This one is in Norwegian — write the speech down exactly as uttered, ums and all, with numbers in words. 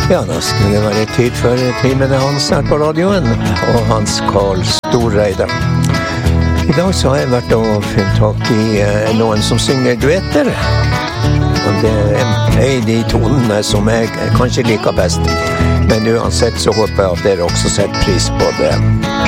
Ja, da skulle det være tid for timene hans her på radioen, og Hans Carl Storreide. I dag så har jeg vært og funnet tak i eh, noen som synger duetter. Og det er de tonene som jeg kanskje liker best. Men uansett så håper jeg at dere også setter pris på det.